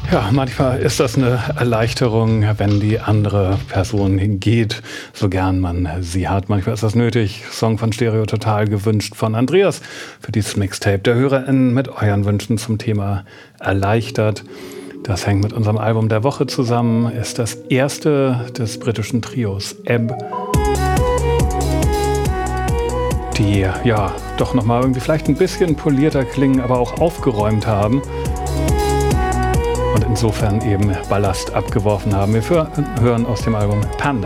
Ja, manchmal ist das eine Erleichterung, wenn die andere Person geht, so gern man sie hat. Manchmal ist das nötig. Song von Stereo Total gewünscht von Andreas für dieses Mixtape der HörerInnen mit euren Wünschen zum Thema erleichtert. Das hängt mit unserem Album der Woche zusammen, ist das erste des britischen Trios Ebb, die ja doch nochmal irgendwie vielleicht ein bisschen polierter klingen, aber auch aufgeräumt haben. Und insofern eben Ballast abgeworfen haben. Wir hören aus dem Album Panda.